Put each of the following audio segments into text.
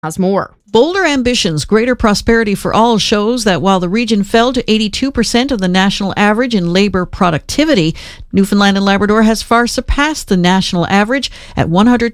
has more. Bolder Ambitions, Greater Prosperity for All shows that while the region fell to 82% of the national average in labor productivity, Newfoundland and Labrador has far surpassed the national average at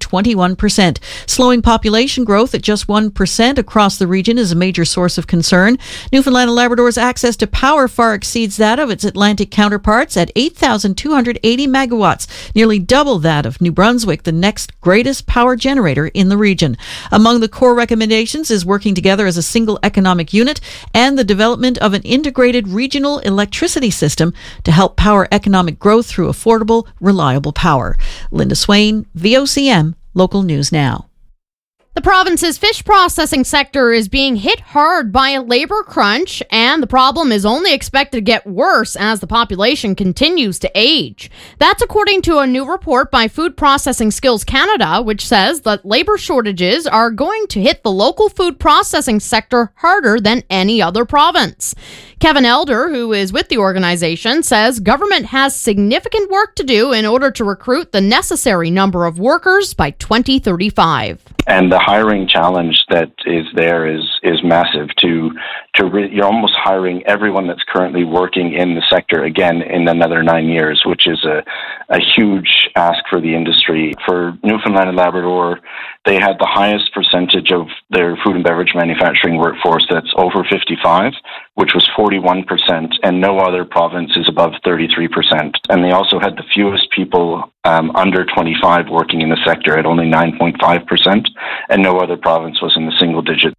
121%. Slowing population growth at just 1% across the region is a major source of concern. Newfoundland and Labrador's access to power far exceeds that of its Atlantic counterparts at 8,280 megawatts, nearly double that of New Brunswick, the next greatest power generator in the region. Among the core recommendations is working together as a single economic unit and the development of an integrated regional electricity system to help power economic growth through affordable, reliable power. Linda Swain, VOCM, Local News Now. The province's fish processing sector is being hit hard by a labor crunch, and the problem is only expected to get worse as the population continues to age. That's according to a new report by Food Processing Skills Canada, which says that labor shortages are going to hit the local food processing sector harder than any other province. Kevin Elder, who is with the organization, says government has significant work to do in order to recruit the necessary number of workers by 2035. And the hiring challenge that is there is massive. You're almost hiring everyone that's currently working in the sector again in another 9 years, which is a huge ask for the industry. For Newfoundland and Labrador, they had the highest percentage of their food and beverage manufacturing workforce that's over 55, which was 41%, and no other province is above 33%. And they also had the fewest people under 25 working in the sector at only 9.5%, and no other province was in the single digit.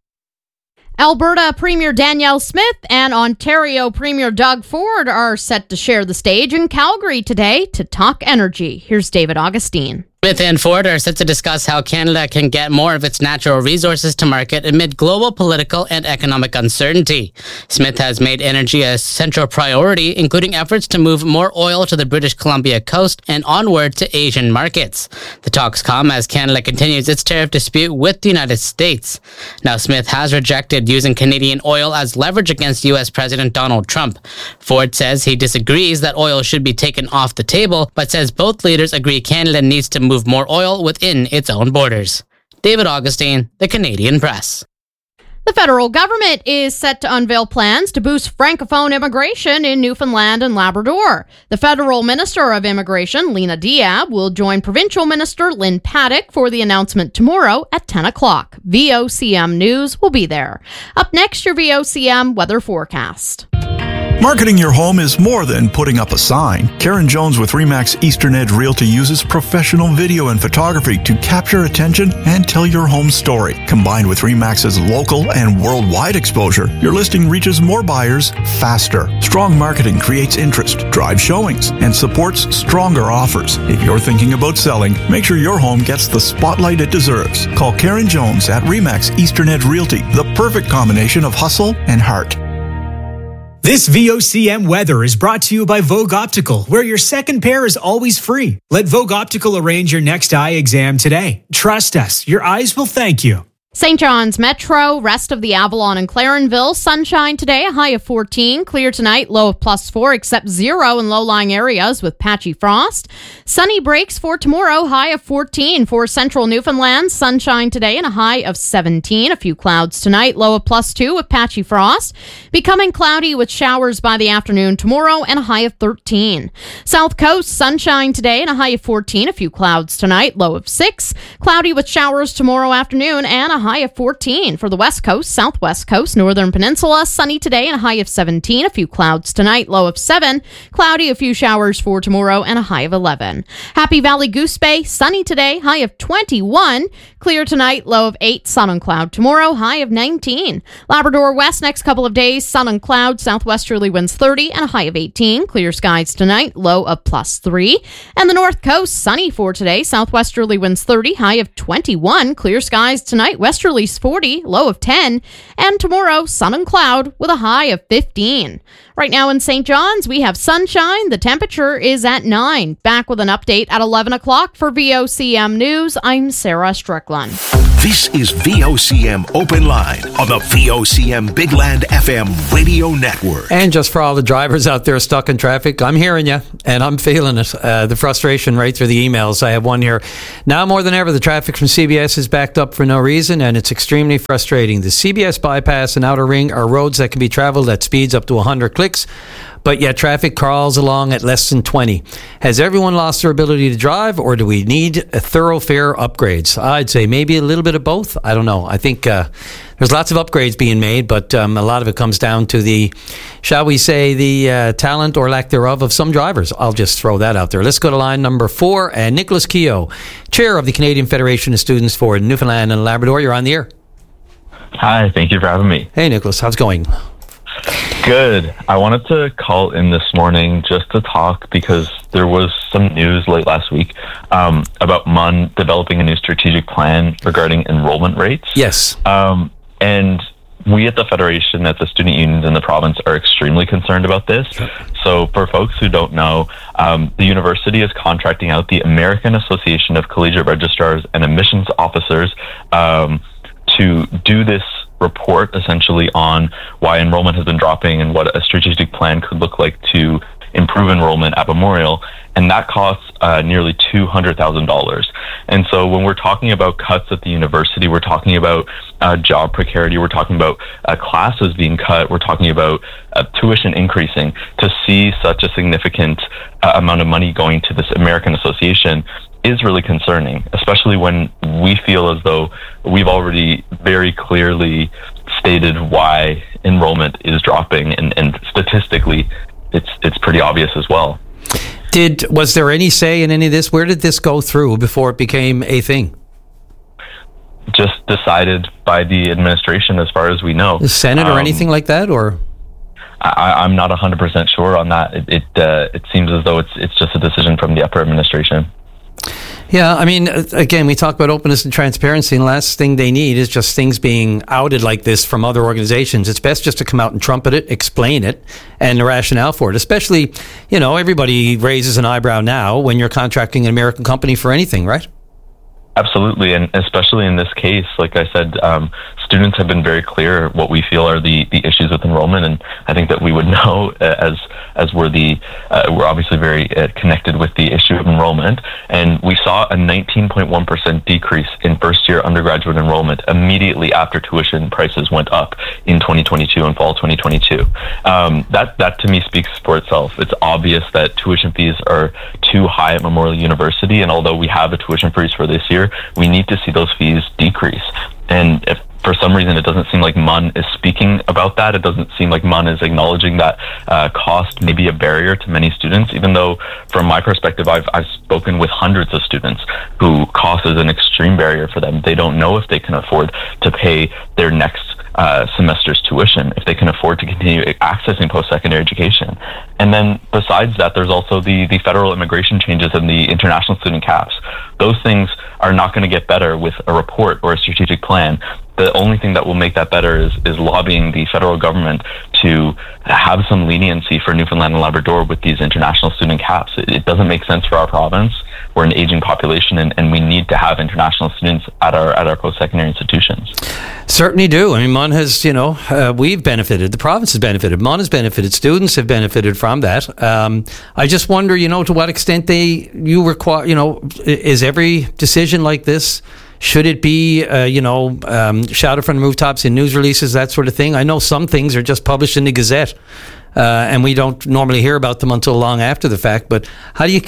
Alberta Premier Danielle Smith and Ontario Premier Doug Ford are set to share the stage in Calgary today to talk energy. Here's David Augustine. Smith and Ford are set to discuss how Canada can get more of its natural resources to market amid global political and economic uncertainty. Smith has made energy a central priority, including efforts to move more oil to the British Columbia coast and onward to Asian markets. The talks come as Canada continues its tariff dispute with the United States. Now, Smith has rejected using Canadian oil as leverage against U.S. President Donald Trump. Ford says he disagrees that oil should be taken off the table, but says both leaders agree Canada needs to move more oil within its own borders. David Augustine, The Canadian Press. The federal government is set to unveil plans to boost Francophone immigration in Newfoundland and Labrador. The federal Minister of Immigration, Lena Diab, will join Provincial Minister Lynn Paddock for the announcement tomorrow at 10 o'clock. VOCM News will be there. Up next, your VOCM weather forecast. Marketing your home is more than putting up a sign. Karen Jones with RE/MAX Eastern Edge Realty uses professional video and photography to capture attention and tell your home story. Combined with RE/MAX's local and worldwide exposure, your listing reaches more buyers faster. Strong marketing creates interest, drives showings, and supports stronger offers. If you're thinking about selling, make sure your home gets the spotlight it deserves. Call Karen Jones at RE/MAX Eastern Edge Realty, the perfect combination of hustle and heart. This VOCM weather is brought to you by Vogue Optical, where your second pair is always free. Let Vogue Optical arrange your next eye exam today. Trust us, your eyes will thank you. St. John's Metro, rest of the Avalon and Clarenville, sunshine today, a high of 14. Clear tonight, low of +4, except 0 in low-lying areas with patchy frost. Sunny breaks for tomorrow, high of 14. For central Newfoundland, sunshine today and a high of 17. A few clouds tonight, low of +2 with patchy frost. Becoming cloudy with showers by the afternoon tomorrow and a high of 13. South Coast, sunshine today and a high of 14. A few clouds tonight, low of 6. Cloudy with showers tomorrow afternoon and a high of 14. For the West Coast, Southwest Coast, Northern Peninsula, sunny today and a high of 17. A few clouds tonight, low of 7. Cloudy, a few showers for tomorrow and a high of 11. Happy Valley Goose Bay, sunny today, high of 21. Clear tonight, low of 8. Sun and cloud tomorrow, high of 19. Labrador West, next couple of days, sun and cloud, southwesterly winds 30 and a high of 18. Clear skies tonight, low of +3. And the North Coast, sunny for today, southwesterly winds 30, high of 21. Clear skies tonight, westerlies 40, low of 10. And tomorrow, sun and cloud with a high of 15. Right now in St. John's, we have sunshine. The temperature is at 9. Back with an update at 11 o'clock for VOCM News. I'm Sarah Strickland. This is VOCM Open Line on the VOCM Big Land FM radio network. And just for all the drivers out there stuck in traffic, I'm hearing you, and I'm feeling it. The frustration right through the emails. I have one here. Now more than ever, the traffic from CBS is backed up for no reason, and it's extremely frustrating. The CBS bypass and outer ring are roads that can be traveled at speeds up to 100 clicks, but yet traffic crawls along at less than 20. Has everyone lost their ability to drive, or do we need thoroughfare upgrades? I'd say maybe a little bit of both. I don't know. I think there's lots of upgrades being made, but a lot of it comes down to the, shall we say, the talent or lack thereof of some drivers. I'll just throw that out there. Let's go to line number 4, and Nicholas Keogh, chair of the Canadian Federation of Students for Newfoundland and Labrador. You're on the air. Hi, thank you for having me. Hey, Nicholas, how's it going? Good. I wanted to call in this morning just to talk because there was some news late last week about MUN developing a new strategic plan regarding enrollment rates. Yes. And we at the Federation, at the student unions in the province, are extremely concerned about this. So for folks who don't know, the university is contracting out the American Association of Collegiate Registrars and Admissions Officers to do this report essentially on why enrollment has been dropping and what a strategic plan could look like to improve enrollment at Memorial, and that costs nearly $200,000. And so when we're talking about cuts at the university, we're talking about job precarity, we're talking about classes being cut, we're talking about tuition increasing. To see such a significant amount of money going to this American Association is really concerning, especially when we feel as though we've already very clearly stated why enrollment is dropping, and statistically it's pretty obvious as well. Was there any say in any of this? Where did this go through before it became a thing? Just decided by the administration, as far as we know. The Senate or anything like that, or? I'm not 100% sure on that. It seems as though it's just a decision from the upper administration. Yeah, I mean, again, we talk about openness and transparency, and the last thing they need is just things being outed like this from other organizations. It's best just to come out and trumpet it, explain it, and the rationale for it. Especially, everybody raises an eyebrow now when you're contracting an American company for anything, right? Absolutely, and especially in this case, like I said, students have been very clear what we feel are the issues with enrollment, and I think that we would know as we're obviously very connected with the issue of enrollment, and we saw a 19.1% decrease in first-year undergraduate enrollment immediately after tuition prices went up in 2022 and fall 2022. That to me speaks for itself. It's obvious that tuition fees are too high at Memorial University, and although we have a tuition freeze for this year, we need to see those fees decrease. And if for some reason it doesn't seem like MUN is speaking about that, it doesn't seem like MUN is acknowledging that cost may be a barrier to many students, even though from my perspective, I've spoken with hundreds of students who cost is an extreme barrier for them. They don't know if they can afford to pay their next semester's tuition, if they can afford to continue accessing post-secondary education. And then besides that, there's also the federal immigration changes and the international student caps. Those things are not going to get better with a report or a strategic plan. The only thing that will make that better is lobbying the federal government to have some leniency for Newfoundland and Labrador with these international student caps. It doesn't make sense for our province. We're an aging population, and we need to have international students at our post-secondary institutions. Certainly do. I mean, MUN has, we've benefited. The province has benefited. MUN has benefited. Students have benefited from that. I just wonder, to what extent you require, is every decision like this, should it be, shouted from the rooftops in news releases, that sort of thing? I know some things are just published in the Gazette, and we don't normally hear about them until long after the fact. But how do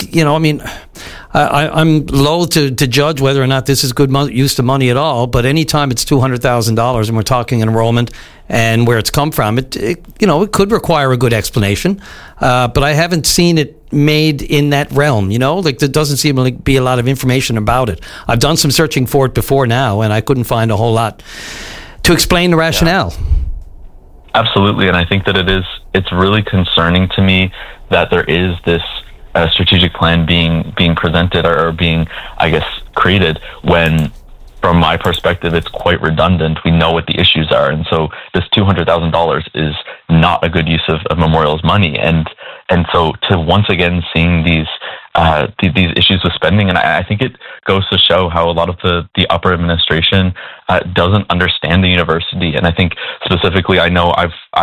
I'm loath to judge whether or not this is good use of money at all. But anytime it's $200,000 and we're talking enrollment and where it's come from, it could require a good explanation. But I haven't seen it made in that realm, there doesn't seem to be a lot of information about it. I've done some searching for it before now, and I couldn't find a whole lot to explain the rationale. Yeah. Absolutely, and I think that it's really concerning to me that there is this strategic plan being presented or being, created when, from my perspective, it's quite redundant. We know what the issues are, and so this $200,000 is not a good use of Memorial's money. And And so to once again seeing these issues with spending, and I think it goes to show how a lot of the upper administration doesn't understand the university. And I think specifically, I know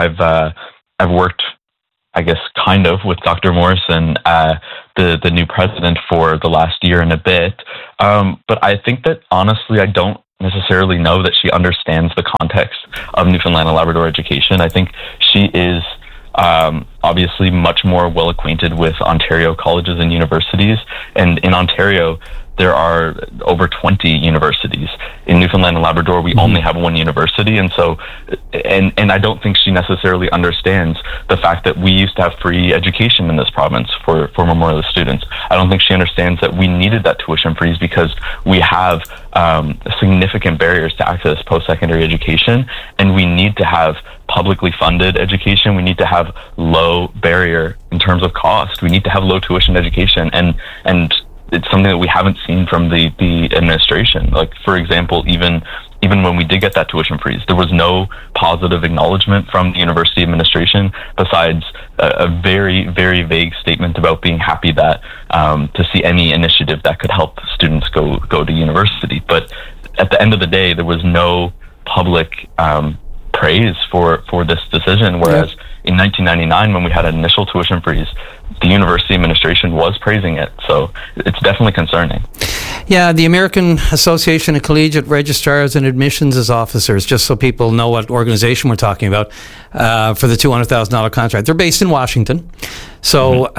I've worked, I guess, kind of with Dr. Morrison, the new president, for the last year and a bit. But I think that honestly, I don't necessarily know that she understands the context of Newfoundland and Labrador education. I think she is obviously much more well acquainted with Ontario colleges and universities. And in Ontario, there are over 20 universities. In Newfoundland and Labrador, we only have one university. And so, and I don't think she necessarily understands the fact that we used to have free education in this province for Memorialist students. I don't think she understands that we needed that tuition freeze because we have significant barriers to access post-secondary education, and we need to have publicly funded education. We need to have low barrier in terms of cost. We need to have low tuition education, and it's something that we haven't seen from the administration. Like, for example, even when we did get that tuition freeze, there was no positive acknowledgement from the university administration besides a very, very vague statement about being happy that to see any initiative that could help students go to university. But at the end of the day, there was no public praise for this decision, whereas in 1999, when we had an initial tuition freeze, the university administration was praising it. So it's definitely concerning. Yeah, the American Association of Collegiate Registrars and Admissions Officers, just so people know what organization we're talking about, for the $200,000 contract. They're based in Washington. So,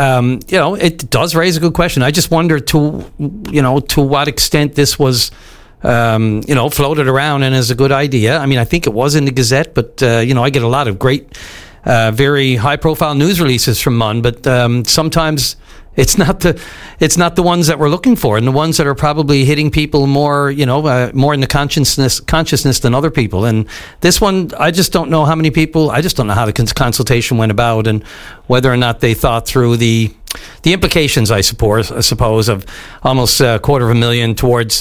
it does raise a good question. I just wonder to what extent this was floated around and is a good idea. I mean, I think it was in the Gazette, but, I get a lot of great, very high-profile news releases from MUN, but sometimes it's not the ones that we're looking for, and the ones that are probably hitting people more, more in the consciousness than other people. And this one, I just don't know how many people. I just don't know how the consultation went about, and whether or not they thought through the implications. I suppose of almost $250,000 towards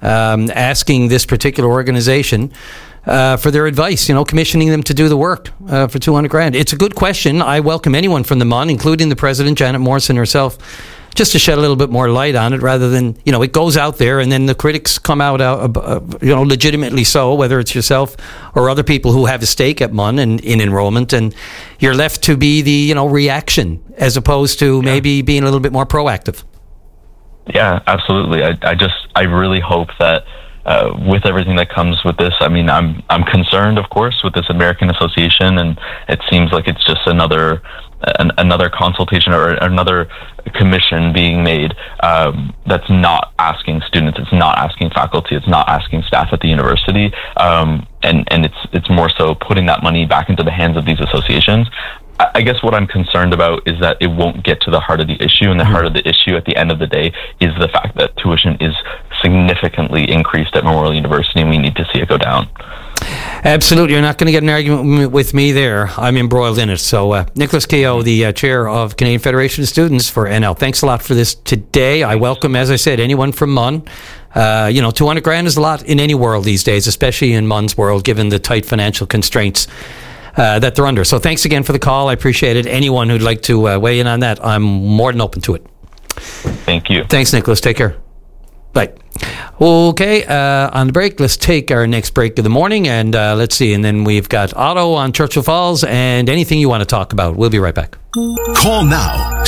asking this particular organization for their advice, commissioning them to do the work for $200,000. It's a good question. I welcome anyone from the MUN, including the president, Janet Morrison herself, just to shed a little bit more light on it, rather than, it goes out there and then the critics come out, legitimately so, whether it's yourself or other people who have a stake at MUN and in enrollment, and you're left to be the, reaction as opposed to maybe being a little bit more proactive. Yeah, absolutely. I really hope that with everything that comes with this, I mean, I'm concerned, of course, with this American Association, and it seems like it's just another consultation or another commission being made that's not asking students, it's not asking faculty, it's not asking staff at the university, and it's more so putting that money back into the hands of these associations. I guess what I'm concerned about is that it won't get to the heart of the issue, and the heart of the issue at the end of the day is the fact that tuition is significantly increased at Memorial University, and we need to see it go down. Absolutely. You're not going to get an argument with me there. I'm embroiled in it. So, Nicholas Kehoe, the chair of Canadian Federation of Students for NL, thanks a lot for this today. I welcome, as I said, anyone from MUN. $200,000 is a lot in any world these days, especially in MUN's world, given the tight financial constraints that they're under. So thanks again for the call. I appreciate it. Anyone who'd like to weigh in on that, I'm more than open to it. Thank you. Thanks, Nicholas. Take care. Bye. Okay, on the break, let's take our next break of the morning, and let's see. And then we've got Otto on Churchill Falls and anything you want to talk about. We'll be right back. Call now,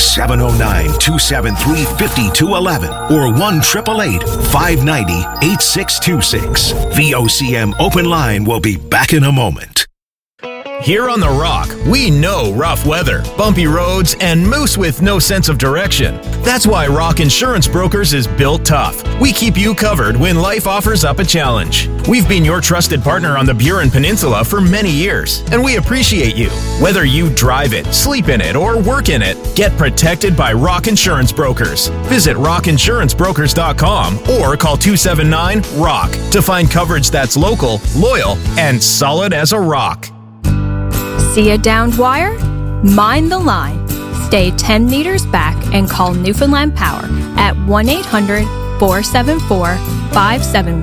709-273-5211 or 1-888-590-8626. VOCM Open Line will be back in a moment. Here on The Rock, we know rough weather, bumpy roads, and moose with no sense of direction. That's why Rock Insurance Brokers is built tough. We keep you covered when life offers up a challenge. We've been your trusted partner on the Burin Peninsula for many years, and we appreciate you. Whether you drive it, sleep in it, or work in it, get protected by Rock Insurance Brokers. Visit rockinsurancebrokers.com or call 279-ROCK to find coverage that's local, loyal, and solid as a rock. See a downed wire? Mind the line. Stay 10 meters back and call Newfoundland Power at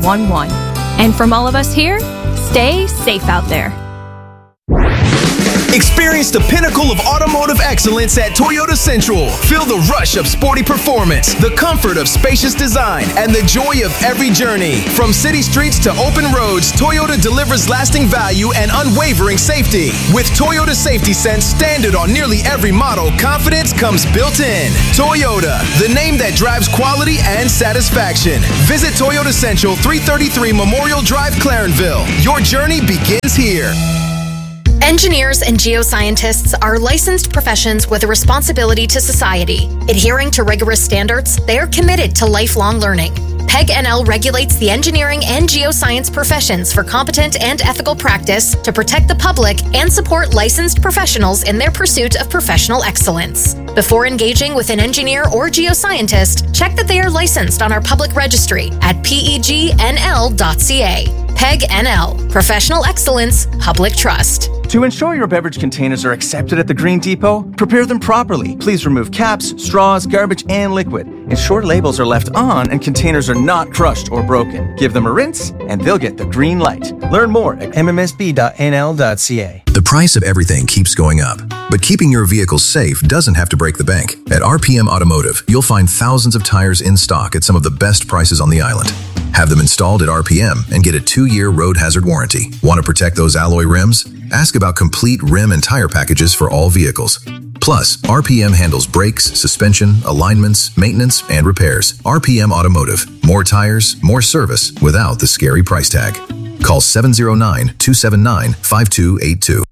1-800-474-5711. And from all of us here, stay safe out there. Experience the pinnacle of automotive excellence at Toyota Central. Feel the rush of sporty performance, the comfort of spacious design, and the joy of every journey. From city streets to open roads, Toyota delivers lasting value and unwavering safety. With Toyota Safety Sense standard on nearly every model, confidence comes built in. Toyota, the name that drives quality and satisfaction. Visit Toyota Central, 333 Memorial Drive, Clarenville. Your journey begins here. Engineers and geoscientists are licensed professions with a responsibility to society. Adhering to rigorous standards, they are committed to lifelong learning. PEG NL regulates the engineering and geoscience professions for competent and ethical practice to protect the public and support licensed professionals in their pursuit of professional excellence. Before engaging with an engineer or geoscientist, check that they are licensed on our public registry at pegnl.ca. PEG NL, Professional Excellence, Public Trust. To ensure your beverage containers are accepted at the Green Depot, prepare them properly. Please remove caps, straws, garbage, and liquid. Ensure labels are left on and containers are not crushed or broken. Give them a rinse and they'll get the green light. Learn more at mmsb.nl.ca. The price of everything keeps going up, but keeping your vehicle safe doesn't have to break the bank. At RPM Automotive, you'll find thousands of tires in stock at some of the best prices on the island. Have them installed at RPM and get a 2-year road hazard warranty. Want to protect those alloy rims? Ask about complete rim and tire packages for all vehicles. Plus, RPM handles brakes, suspension, alignments, maintenance, and repairs. RPM Automotive. More tires, more service without the scary price tag. Call 709-279-5282.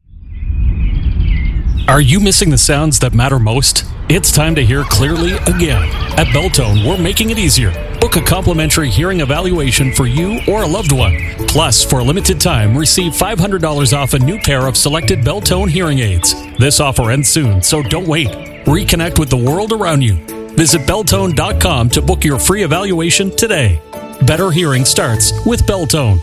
Are you missing the sounds that matter most? It's time to hear clearly again. At Beltone, we're making it easier. Book a complimentary hearing evaluation for you or a loved one. Plus, for a limited time, receive $500 off a new pair of selected Beltone hearing aids. This offer ends soon, so don't wait. Reconnect with the world around you. Visit Beltone.com to book your free evaluation today. Better hearing starts with Beltone.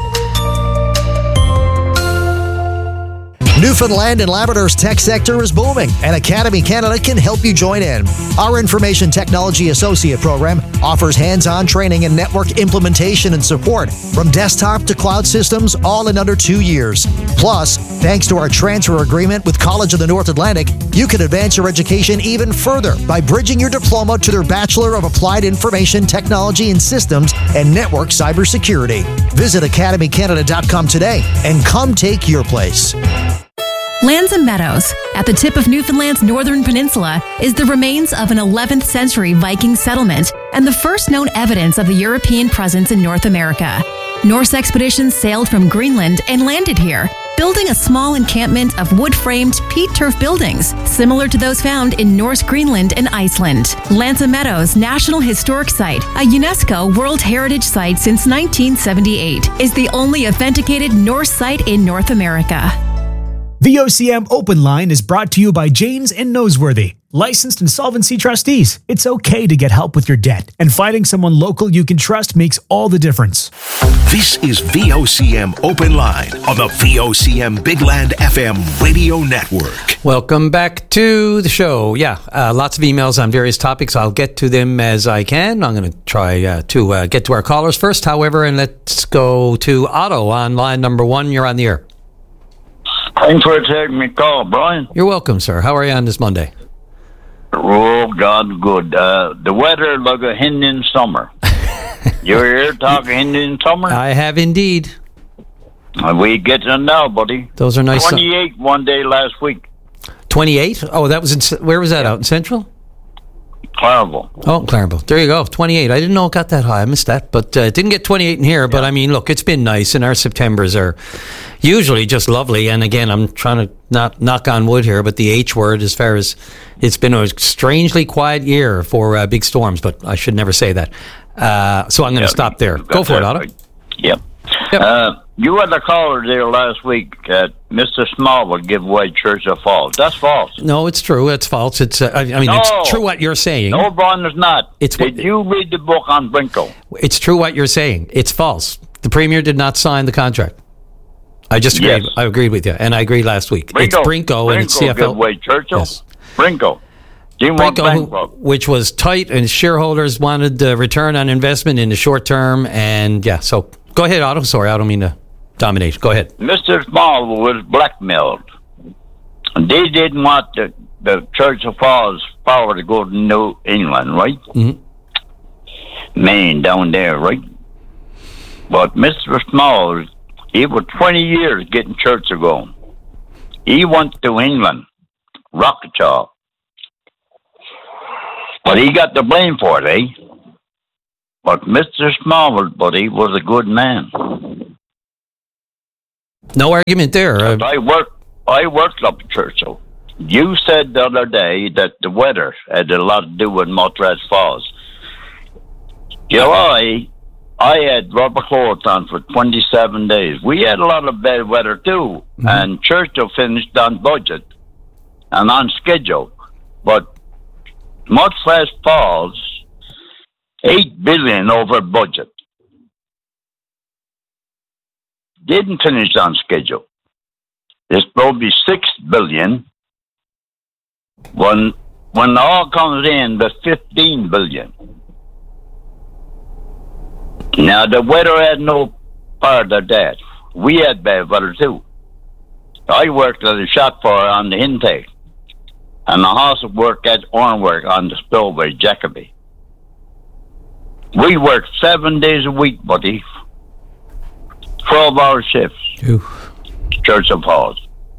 Newfoundland and Labrador's tech sector is booming, and Academy Canada can help you join in. Our Information Technology Associate program offers hands-on training and network implementation and support from desktop to cloud systems, all in under 2 years. Plus, thanks to our transfer agreement with College of the North Atlantic, you can advance your education even further by bridging your diploma to their Bachelor of Applied Information Technology and Systems and Network Cybersecurity. Visit academycanada.com today and come take your place. Lanza Meadows, at the tip of Newfoundland's northern peninsula, is the remains of an 11th century Viking settlement and the first known evidence of a European presence in North America. Norse expeditions sailed from Greenland and landed here, building a small encampment of wood-framed peat turf buildings, similar to those found in Norse Greenland and Iceland. Lanza Meadows National Historic Site, a UNESCO World Heritage Site since 1978, is the only authenticated Norse site in North America. VOCM Open Line is brought to you by Janes and Noseworthy, licensed insolvency trustees. It's okay to get help with your debt, and finding someone local you can trust makes all the difference. This is VOCM Open Line on the VOCM Big Land FM radio network. Welcome back to the show. Lots of emails on various topics. I'll get to them as I can. I'm going to try to get to our callers first, however, and let's go to Otto on line number 1. You're on the air. Thanks for taking my call, Brian. You're welcome, sir. How are you on this Monday? Oh, God, good. The weather like a Indian summer. You hear talking Indian summer? I have indeed. We get them now, buddy. Those are nice. 28 one day last week. 28? Oh, that was in, where was that, out in Central? Clarenville. Oh, Clarenville. There you go. 28. I didn't know it got that high. I missed that. But it didn't get 28 in here. Yeah. But, I mean, look, it's been nice. And our Septembers are usually just lovely. And, again, I'm trying to not knock on wood here, but the H word, as far as it's been a strangely quiet year for big storms. But I should never say that. So I'm going to stop there. Go for it, Otto. Yep. You had a caller there last week that Mr. Small would give away Church of Falls. That's false. No, it's true. It's false. It's it's true what you're saying. No, Brian, it's not. Did you read the book on Brinko? It's true what you're saying. It's false. The Premier did not sign the contract. I just agreed. Yes. I agreed with you, and I agreed last week. It's Brinko and it's CFL. Give away Churchill. Yes. Brinko. Which was tight, and shareholders wanted the return on investment in the short term, and so go ahead, Otto. Sorry, I don't mean to dominate. Go ahead. Mr. Small was blackmailed. And they didn't want the Church of Falls power to go to New England, right? Mm-hmm. Maine down there, right? But Mr. Smalls, he was 20 years getting church to go. He went to England, Rockechaw. But he got the blame for it, eh? But Mr. Smalls, buddy, was a good man. No argument there. I worked up at Churchill. You said the other day that the weather had a lot to do with Montreal Falls. You know, I had rubber clothes on for 27 days. We had a lot of bad weather too, and Churchill finished on budget and on schedule. But Montreal Falls, $8 billion over budget. Didn't finish on schedule. It's probably $6 billion. When all comes in, the $15 billion. Now the weather had no part of that. We had bad weather too. I worked at a shop floor on the intake, and the house worked at Ornwork on the spillway, Jacoby. We worked 7 days a week, buddy. 12-hour shifts. Church of Falls.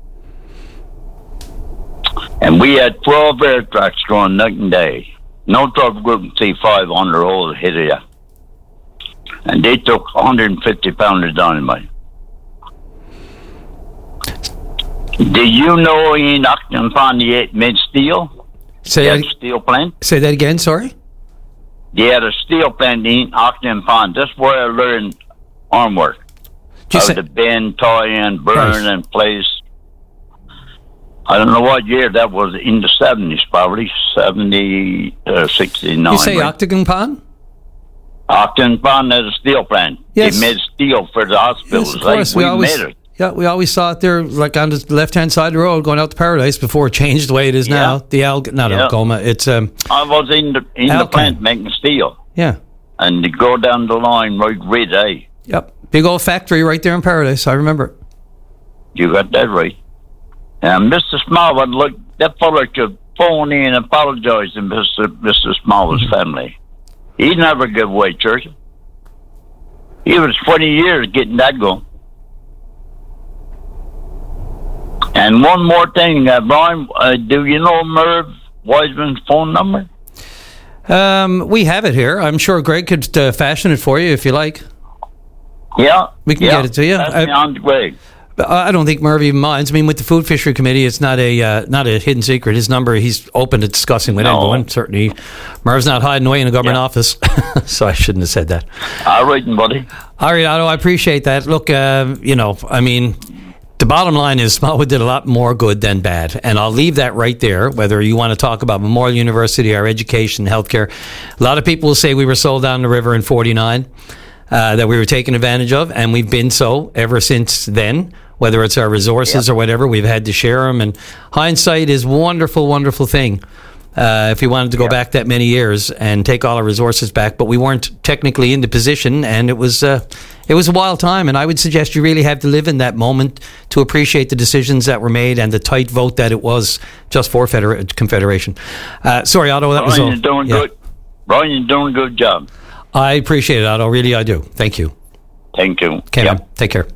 And we had 12 air tracks going night and day. No trouble getting C5 on the road hit you. And they took 150 pounds of dynamite. Did you know in Octon Pond they made steel? Steel plant? Say that again, sorry? They had a steel plant in Octon Pond. That's where I learned arm work. How to bend, tie, and burn and place. I don't know what year that was, in the 70s, probably 70, 69. You say Octagon Pond? Octagon Pond had a steel plant. Yes. They made steel for the hospitals. Yes, of course. We made it. Yeah, we always saw it there, like on the left-hand side of the road, going out to Paradise before it changed the way it is now. The Algoma. It's I was in the plant making steel. Yeah. And you go down the line right with, eh? Yep. Big old factory right there in Paradise. I remember. You got that right. And Mr. Smallwood, look, that fella could phone in and apologize to Mr. Smallwood's family. He never gave away church. He was 20 years getting that going. And one more thing, Brian, do you know Merv Wiseman's phone number? We have it here. I'm sure Greg could fashion it for you if you like. Yeah. We can get it to you. That's on Greg. I don't think Merv even minds. I mean, with the Food Fishery Committee, it's not a hidden secret. His number, he's open to discussing with anyone. Certainly, Merv's not hiding away in a government office, so I shouldn't have said that. All right, buddy. All right, Otto, I appreciate that. Look, I mean, the bottom line is Smallwood did a lot more good than bad, and I'll leave that right there, whether you want to talk about Memorial University, our education, healthcare. A lot of people will say we were sold down the river in 49, that we were taken advantage of, and we've been so ever since then. Whether it's our resources or whatever, we've had to share them. And hindsight is a wonderful, wonderful thing. If we wanted to go back that many years and take all our resources back, but we weren't technically in the position, and it was a wild time. And I would suggest you really have to live in that moment to appreciate the decisions that were made and the tight vote that it was just for Confederation. Sorry, Otto, that was all. You're doing good. Brian, you're doing a good job. I appreciate it, Otto. Really, I do. Thank you. Thank you. Okay, man. Take care.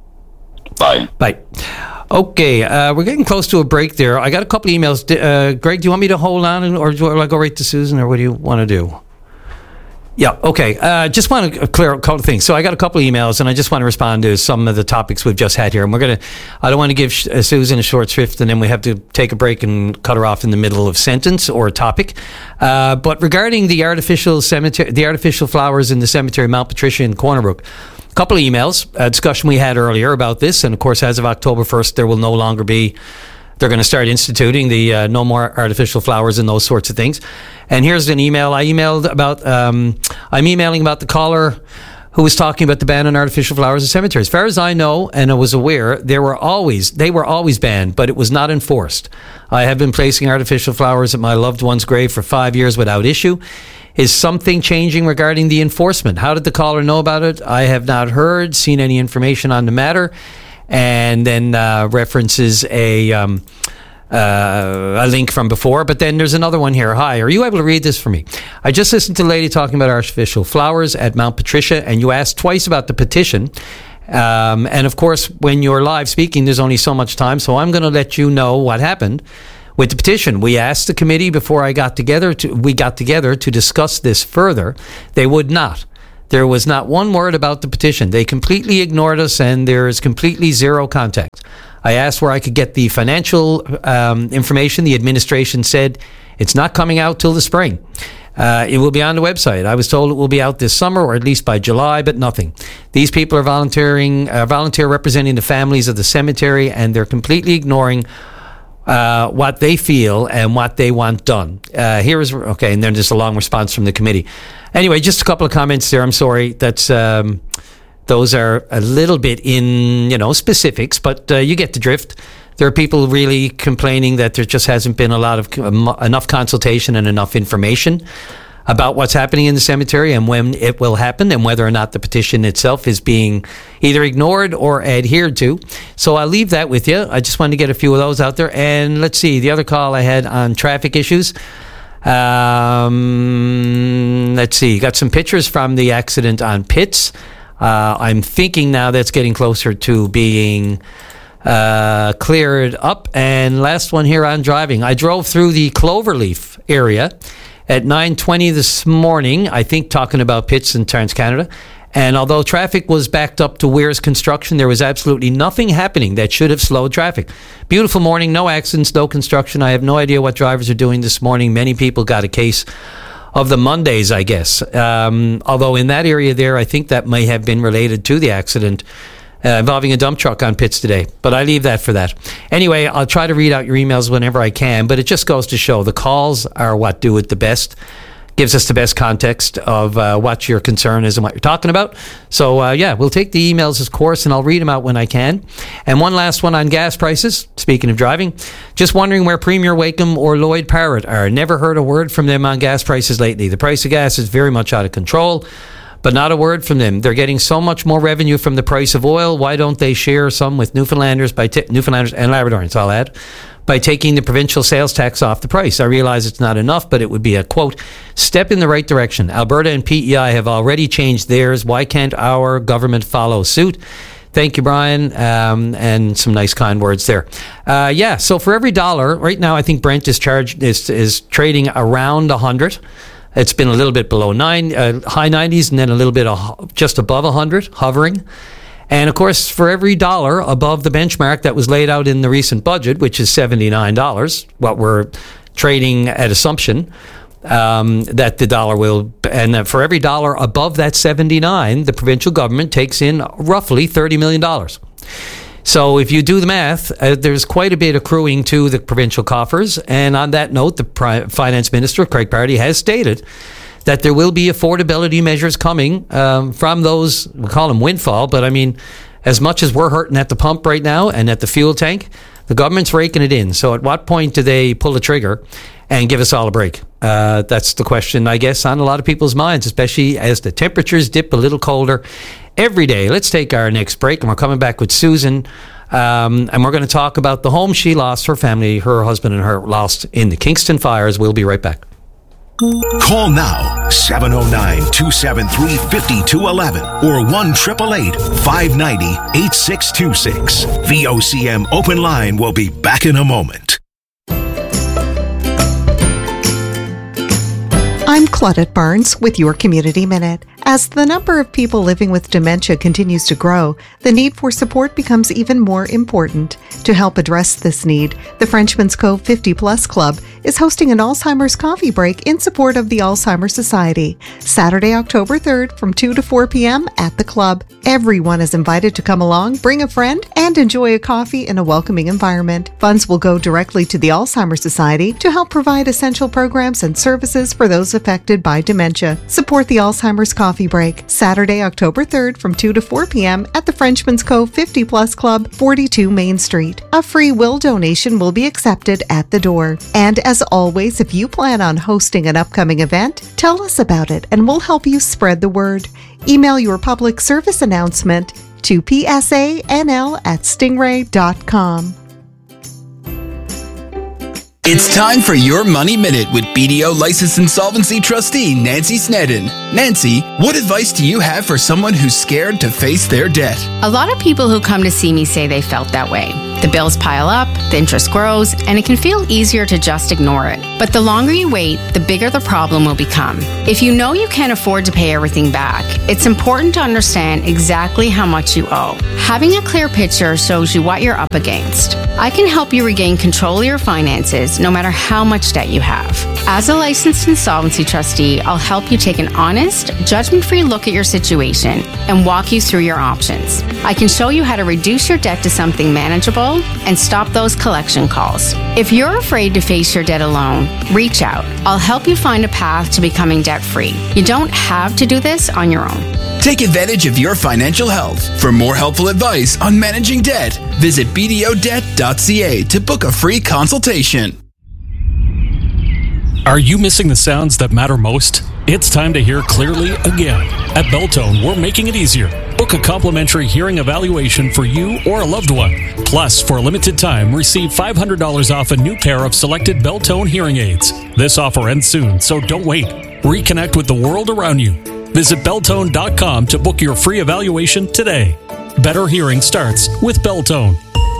Bye. Bye. Okay, we're getting close to a break there. I got a couple of emails. Greg, do you want me to hold on, or do I go right to Susan, or what do you want to do? Yeah, okay. Just want to clear up a couple of things. So I got a couple of emails, and I just want to respond to some of the topics we've just had here. And I don't want to give Susan a short shrift, and then we have to take a break and cut her off in the middle of sentence or a topic. But regarding the artificial flowers in the cemetery, Mount Patricia in Corner Brook, a couple of emails, a discussion we had earlier about this. And of course, as of October 1st, there will no longer be. They're going to start instituting the no more artificial flowers and those sorts of things. And here's an email I emailed about. I'm emailing about the caller who was talking about the ban on artificial flowers in cemeteries. As far as I know, and I was aware, they were always banned, but it was not enforced. I have been placing artificial flowers at my loved one's grave for 5 years without issue. Is something changing regarding the enforcement? How did the caller know about it? I have not seen any information on the matter. And then references a link from before, but then there's another one here. Hi, are you able to read this for me? I just listened to the lady talking about artificial flowers at Mount Patricia, and you asked twice about the petition. And of course, when you're live speaking, there's only so much time, so I'm going to let you know what happened with the petition. We asked the committee before we got together to discuss this further. They would not. There was not one word about the petition. They completely ignored us, and there is completely zero contact. I asked where I could get the financial information. The administration said it's not coming out till the spring. It will be on the website. I was told it will be out this summer, or at least by July, but nothing. These people are volunteer representing the families of the cemetery, and they're completely ignoring what they feel and what they want done. And then just a long response from the committee. Anyway, just a couple of comments there. I'm sorry. Those are a little bit in, specifics, but you get the drift. There are people really complaining that there just hasn't been enough consultation and enough information about what's happening in the cemetery and when it will happen, and whether or not the petition itself is being either ignored or adhered to. So I'll leave that with you. I just wanted to get a few of those out there. And let's see, the other call I had on traffic issues. Let's see, got some pictures from the accident on Pitts. I'm thinking now that's getting closer to being cleared up. And last one here on driving. I drove through the Cloverleaf area at 9:20 this morning, I think talking about Pitts and TransCanada. And although traffic was backed up to Weir's construction, there was absolutely nothing happening that should have slowed traffic. Beautiful morning, no accidents, no construction. I have no idea what drivers are doing this morning. Many people got a case of the Mondays, I guess. Although in that area there, I think that may have been related to the accident involving a dump truck on Pitts today. But I leave that for that. Anyway, I'll try to read out your emails whenever I can, but it just goes to show the calls are what do it the best. Gives us the best context of what your concern is and what you're talking about. So, we'll take the emails, of course, and I'll read them out when I can. And one last one on gas prices. Speaking of driving, just wondering where Premier Wakeham or Lloyd Parrott are. Never heard a word from them on gas prices lately. The price of gas is very much out of control, but not a word from them. They're getting so much more revenue from the price of oil. Why don't they share some with Newfoundlanders Newfoundlanders and Labradorians, I'll add, by taking the provincial sales tax off the price? I realize it's not enough, but it would be a, quote, step in the right direction. Alberta and PEI have already changed theirs. Why can't our government follow suit? Thank you, Brian, and some nice kind words there. So for every dollar, right now I think Brent is trading around 100. It's been a little bit below high 90s, and then a little bit just above 100, hovering. And of course, for every dollar above the benchmark that was laid out in the recent budget, which is $79, what we're trading at assumption that the dollar will, and for every dollar above that 79, the provincial government takes in roughly $30 million. So if you do the math, there's quite a bit accruing to the provincial coffers. And on that note, the Finance Minister, Craig Party, has stated that there will be affordability measures coming from those, we'll call them windfall, but I mean, as much as we're hurting at the pump right now and at the fuel tank, the government's raking it in. So at what point do they pull the trigger and give us all a break? That's the question, I guess, on a lot of people's minds, especially as the temperatures dip a little colder every day. Let's take our next break, and we're coming back with Susan. And we're going to talk about the home she lost, her family, her husband and her lost in the Kingston fires. We'll be right back. Call now, 709-273-5211 or 1-888-590-8626. VOCM Open Line will be back in a moment. I'm Claudette Barnes with your Community Minute. As the number of people living with dementia continues to grow, the need for support becomes even more important. To help address this need, the Frenchman's Cove 50 Plus Club is hosting an Alzheimer's coffee break in support of the Alzheimer's Society, Saturday, October 3rd from 2 to 4 p.m. at the club. Everyone is invited to come along, bring a friend, and enjoy a coffee in a welcoming environment. Funds will go directly to the Alzheimer's Society to help provide essential programs and services for those affected by dementia. Support the Alzheimer's Coffee Break, Saturday, October 3rd from 2 to 4 p.m. at the Frenchman's Cove 50 Plus Club, 42 Main Street. A free will donation will be accepted at the door. And as always, if you plan on hosting an upcoming event, tell us about it and we'll help you spread the word. Email your public service announcement to psanl@stingray.com. It's time for your Money Minute with BDO licensed insolvency trustee Nancy Snedden. Nancy, what advice do you have for someone who's scared to face their debt? A lot of people who come to see me say they felt that way. The bills pile up, the interest grows, and it can feel easier to just ignore it. But the longer you wait, the bigger the problem will become. If you know you can't afford to pay everything back, it's important to understand exactly how much you owe. Having a clear picture shows you what you're up against. I can help you regain control of your finances no matter how much debt you have. As a licensed insolvency trustee, I'll help you take an honest, judgment-free look at your situation and walk you through your options. I can show you how to reduce your debt to something manageable and stop those collection calls. If you're afraid to face your debt alone, reach out. I'll help you find a path to becoming debt-free. You don't have to do this on your own. Take advantage of your financial health. For more helpful advice on managing debt, visit bdodebt.ca to book a free consultation. Are you missing the sounds that matter most? It's time to hear clearly again. At Beltone, we're making it easier. Book a complimentary hearing evaluation for you or a loved one. Plus, for a limited time, receive $500 off a new pair of selected Beltone hearing aids. This offer ends soon, so don't wait. Reconnect with the world around you. Visit Beltone.com to book your free evaluation today. Better hearing starts with Beltone.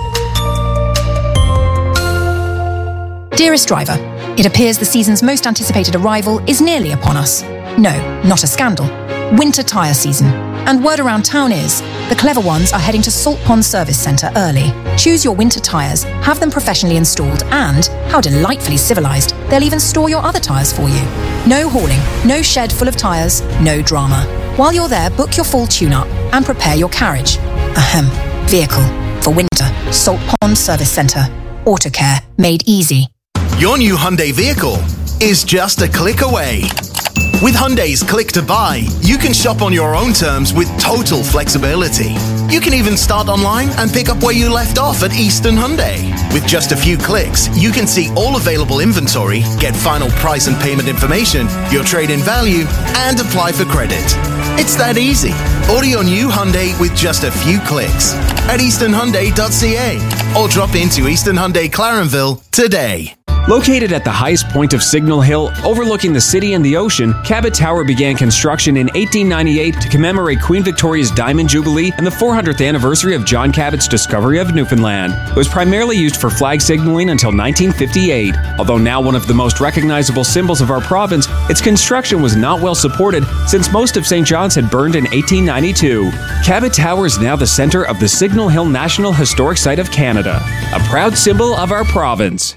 Dearest driver, it appears the season's most anticipated arrival is nearly upon us. No, not a scandal. Winter tyre season. And word around town is, the clever ones are heading to Salt Pond Service Centre early. Choose your winter tyres, have them professionally installed, and, how delightfully civilised, they'll even store your other tyres for you. No hauling, no shed full of tyres, no drama. While you're there, book your full tune-up and prepare your carriage. Vehicle. For winter, Salt Pond Service Centre. Autocare, made easy. Your new Hyundai vehicle is just a click away. With Hyundai's Click to Buy, you can shop on your own terms with total flexibility. You can even start online and pick up where you left off at Eastern Hyundai. With just a few clicks, you can see all available inventory, get final price and payment information, your trade-in value, and apply for credit. It's that easy. Order your new Hyundai with just a few clicks at easternhyundai.ca or drop into Eastern Hyundai Clarenville today. Located at the highest point of Signal Hill, overlooking the city and the ocean, Cabot Tower began construction in 1898 to commemorate Queen Victoria's Diamond Jubilee and the 400th anniversary of John Cabot's discovery of Newfoundland. It was primarily used for flag signaling until 1958. Although now one of the most recognizable symbols of our province, its construction was not well supported since most of St. John's had burned in 1892. Cabot Tower is now the center of the Signal Hill National Historic Site of Canada, a proud symbol of our province.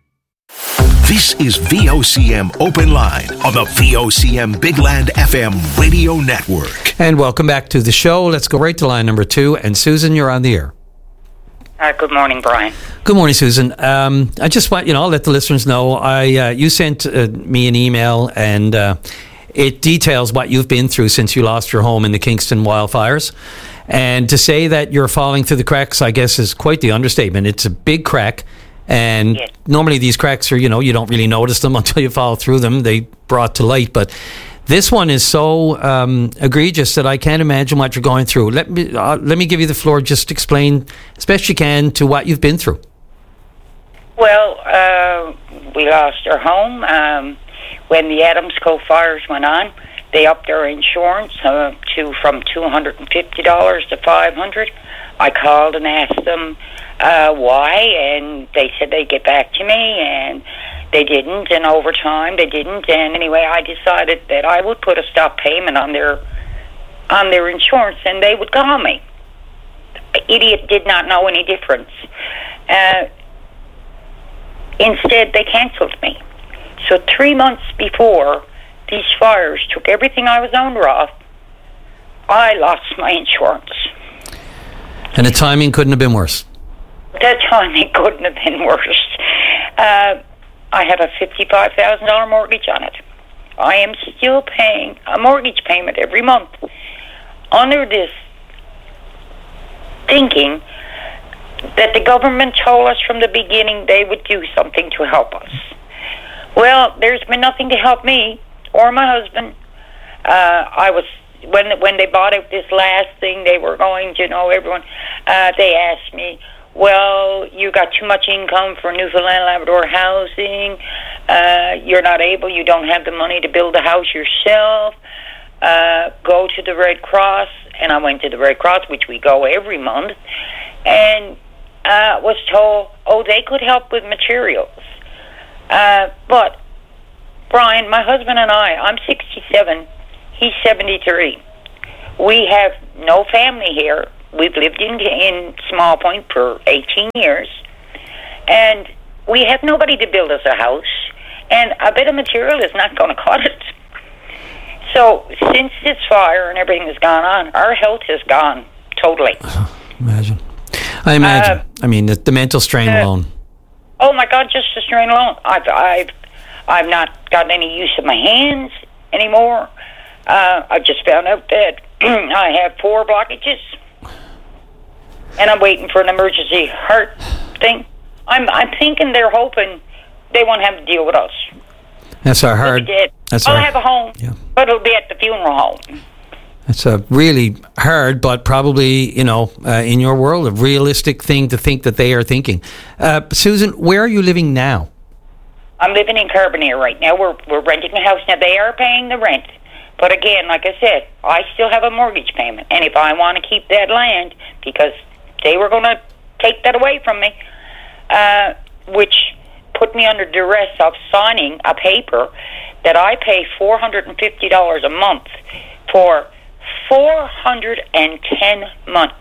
This is VOCM Open Line on the VOCM Big Land FM radio network. And welcome back to the show. Let's go right to line number 2. And Susan, you're on the air. Good morning, Brian. Good morning, Susan. I just want, I'll let the listeners know, you sent me an email and it details what you've been through since you lost your home in the Kingston wildfires. And to say that you're falling through the cracks, I guess, is quite the understatement. It's a big crack. And normally these cracks are, you don't really notice them until you fall through them. They brought to light. But this one is so egregious that I can't imagine what you're going through. Let me give you the floor. Just explain as best you can to what you've been through. Well, we lost our home. When the Adams Cove fires went on, they upped our insurance from $250 to $500. I called and asked them why, and they said they'd get back to me, and they didn't, and over time they didn't, and anyway I decided that I would put a stop payment on their insurance and they would call me. The idiot did not know any difference. Instead they canceled me. So 3 months before these fires took everything I was owner of, I lost my insurance. And the timing couldn't have been worse. That timing couldn't have been worse. I have a $55,000 mortgage on it. I am still paying a mortgage payment every month under this thinking that the government told us from the beginning they would do something to help us. Well, there's been nothing to help me or my husband. When they bought out this last thing, they were going to know everyone. They asked me, well, you you've got too much income for Newfoundland Labrador housing. You don't have the money to build a house yourself. Go to the Red Cross. And I went to the Red Cross, which we go every month, and was told, they could help with materials. But, Brian, my husband and I'm 67, he's 73. We have no family here. We've lived in Small Point for 18 years, and we have nobody to build us a house, and a bit of material is not going to cut it. So, since this fire and everything has gone on, our health has gone totally. I imagine. The mental strain alone. Oh my God, just the strain alone. I've not got any use of my hands anymore. I just found out that I have 4 blockages, and I'm waiting for an emergency heart thing. I'm thinking they're hoping they won't have to deal with us. That's our hard. I'll have a home, but it'll be at the funeral home. That's a really hard, but probably, in your world, a realistic thing to think that they are thinking. Susan, where are you living now? I'm living in Carbonear right now. We're renting a house. Now, they are paying the rent. But again, like I said, I still have a mortgage payment. And if I want to keep that land, because they were going to take that away from me, which put me under duress of signing a paper that I pay $450 a month for 410 months,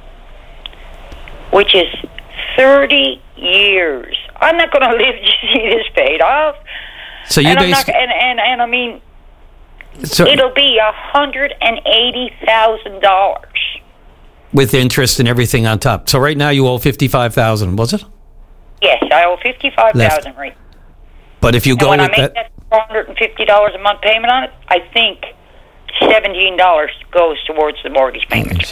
which is 30 years. I'm not going to live to see this paid off. So you basically... it'll be $180,000. With interest and everything on top. So right now you owe $55,000, was it? Yes, I owe $55,000 right. But if you go when with I make that $450 a month payment on it, I think $17 goes towards the mortgage payment.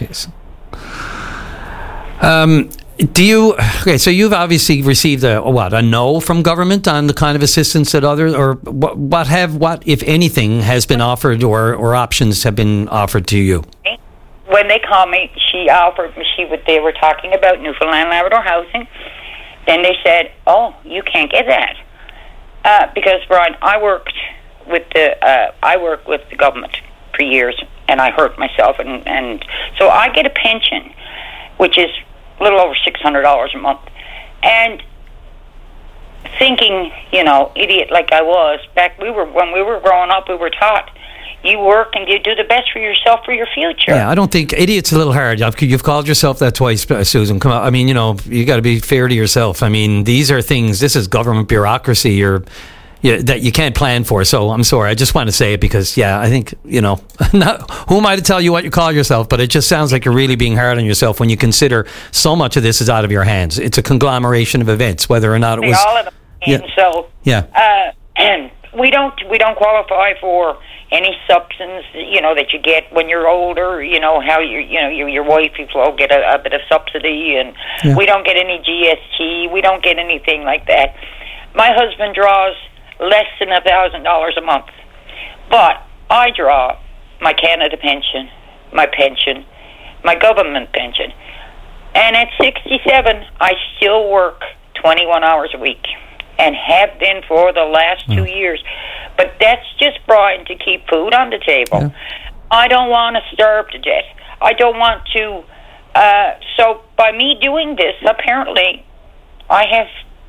So you've obviously received a no from government on the kind of assistance that others, or what if anything has been offered or options have been offered to you? When they called me, they were talking about Newfoundland Labrador housing. Then they said, you can't get that. Because, Brian, I worked with the government for years, and I hurt myself, and so I get a pension, which is a little over $600 a month. And thinking, idiot like I was, when we were growing up, we were taught, you work and you do the best for yourself for your future. Yeah, I don't think idiot's a little hard. You've called yourself that twice, Susan. Come on, you got to be fair to yourself. These are things. This is government bureaucracy that you can't plan for. So I'm sorry. I just want to say it because, I think who am I to tell you what you call yourself? But it just sounds like you're really being hard on yourself when you consider so much of this is out of your hands. It's a conglomeration of events, whether or not it was. All of them. So and we don't qualify for any substance, that you get when you're older. How your wife, will get a bit of subsidy, and we don't get any GST. We don't get anything like that. My husband draws less than $1,000 a month, but I draw my Canada pension, my government pension, and at 67, I still work 21 hours a week. And have been for the last 2 years. But that's just, Brian, to keep food on the table. Yeah. I don't want to starve to death. I don't want to... so by me doing this, apparently, I have